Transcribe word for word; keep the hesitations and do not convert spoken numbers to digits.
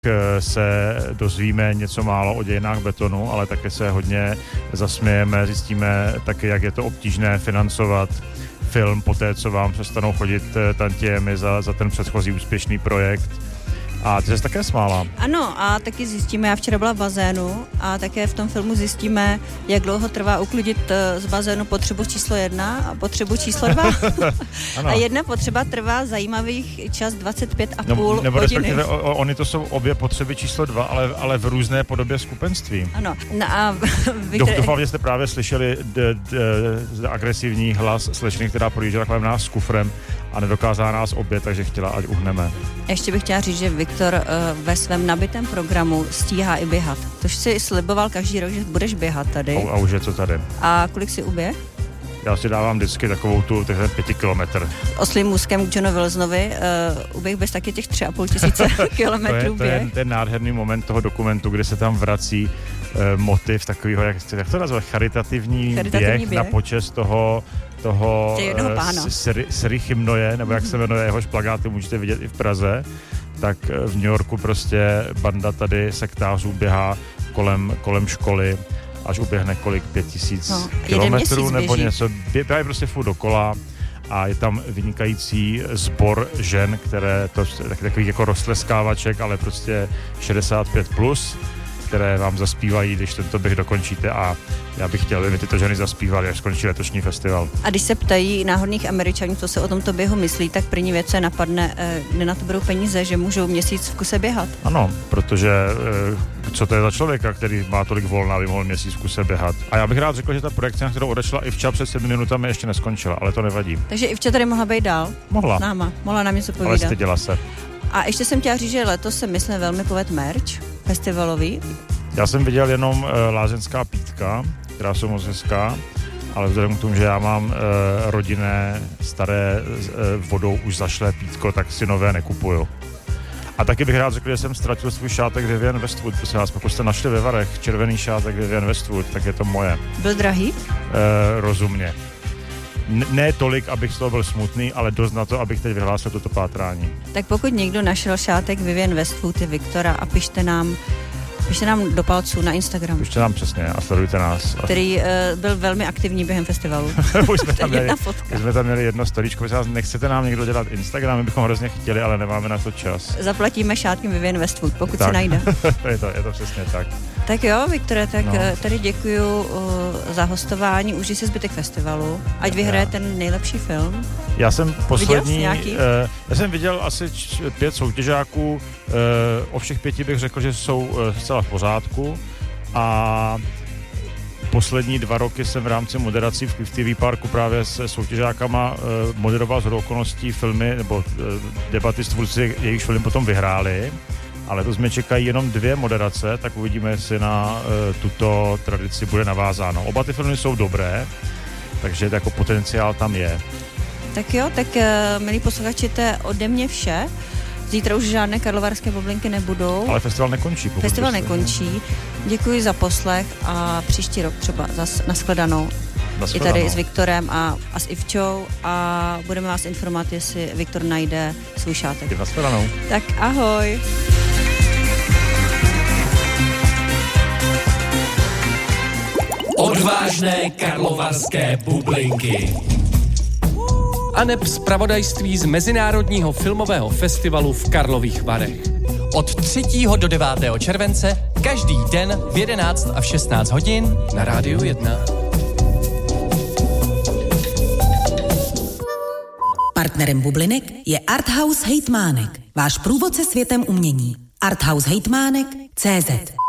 se dozvíme něco málo o dějinách betonu, ale také se hodně zasmějeme, zjistíme taky, jak je to obtížné financovat film po té, co vám přestanou chodit tantiemy za, za ten předchozí úspěšný projekt. A ty jsi také smála. Ano, a taky zjistíme, já včera byla v bazénu a také v tom filmu zjistíme, jak dlouho trvá uklidit z bazénu potřebu číslo jedna a potřebu číslo dva. A jedna potřeba trvá zajímavých čas dvacet pět a půl no, nebo hodiny. Nebo o, oni to jsou obě potřeby číslo dva, ale, ale v různé podobě skupenství. Ano. No a Víte... Doufám, že jste právě slyšeli d, d, d, agresivní hlas slečny, která projížděla kolem nás s kufrem a nedokázala nás obě, takže chtěla, ať uhneme. Ještě bych chtěla říct, že Viktor uh, ve svém nabitém programu stíhá i běhat. Tož si sliboval každý rok, že budeš běhat tady. A, a už je to tady. A kolik si uběh? Já si dávám vždycky takovou tu, ten pěti kilometr. Oslým můzkem k Johnu Wilsonovi uh, uběh bez taky těch tři a půl tisíce kilometrů to je, to je ten nádherný moment toho dokumentu, kdy se tam vrací uh, motiv takového, jak, jak to nazvat, charitativní, charitativní běh, běh na počest toho toho Seri Chimnoje, nebo jak se jmenuje, jehož plakáty můžete vidět i v Praze, tak v New Yorku prostě banda tady sektářů běhá kolem, kolem školy, až uběhne kolik, pět tisíc no, kilometrů nebo něco, běhají prostě furt dokola a je tam vynikající sbor žen, které to takových jako roztleskávaček, ale prostě šedesát pět plus, které vám zaspívají, když tento běh dokončíte a já bych chtěl, aby tyto ženy zaspívaly, až skončí letošní festival. A když se ptají náhodných Američanů, co se o tomto běhu myslí, tak první věc se napadne, kde na to budou peníze, že můžou měsíc v kuse běhat. Ano, protože co to je za člověka, který má tolik volna, aby mohl měsíc v kuse běhat. A já bych rád řekl, že ta projekce, na kterou odešla Ivča před sedmi minutami, ještě neskončila, ale to nevadí. Takže Ivča tady mohla být dál? Mohla. S náma. Mohla nám něco povídat. Ale styděla se. A ještě jsem chtěla říct, že letos se myslím velmi poved merch festivalový. Já jsem viděl jenom uh, lázeňská pítka, která jsou moc hezká, ale vzhledem k tomu, že já mám uh, rodinné, staré, uh, vodou už zašlé pítko, tak si nové nekupuju. A taky bych rád řekl, že jsem ztratil svůj šátek Vivienne Westwood. Prosím vás, pokud jste našli ve Varech červený šátek Vivienne Westwood, tak je to moje. Byl drahý? Uh, rozumně. N- ne tolik, abych z toho byl smutný, ale dost na to, abych teď vyhlásil toto pátrání. Tak pokud někdo našel šátek Vivienne Westwood, je Viktora a pište nám Pište nám do palců na Instagram. Pište nám přesně a sledujte nás. Který uh, byl velmi aktivní během festivalu. už, jsme tam měli, už jsme tam měli jedno storíčko. Nechcete nám někdo dělat Instagram, my bychom hrozně chtěli, ale nemáme na to čas. Zaplatíme šátkem Vivienne Westwood, pokud tak. se najde. je, to, je to přesně tak. Tak jo, Viktore, tak no. tady děkuju uh, za hostování, užij si zbytek festivalu, ať vyhraje ten nejlepší film. Já jsem poslední, uh, já jsem viděl asi č- pět soutěžáků, uh, o všech pěti bych řekl, že jsou uh, zcela v pořádku a poslední dva roky jsem v rámci moderací v T V Parku právě se soutěžákama uh, moderoval shodou okolností filmy nebo uh, debaty s tvůrci, jejichž filmy potom vyhráli. Ale to mě čekají jenom dvě moderace, tak uvidíme, jestli na uh, tuto tradici bude navázáno. Oba ty filmy jsou dobré, takže jako potenciál tam je. Tak jo, tak uh, milí posluchači, to je ode mě vše. Zítra už žádné karlovarské bublinky nebudou. Ale festival nekončí. Festival nekončí. Děkuji za poslech a příští rok třeba zas nashledanou. I tady s Viktorem a, a s Ivčou a budeme vás informovat, jestli Viktor najde svůj šátek. Nashledanou. Tak ahoj. Odvážné karlovarské bublinky. Aneb zpravodajství z Mezinárodního filmového festivalu v Karlových Varech. Od třetího do devátého července každý den v jedenáct a v šestnáct hodin na Rádiu jedna. Partnerem bublinek je Arthouse Hejtmánek, váš průvodce světem umění. Arthouse Hejtmánek tečka cé zet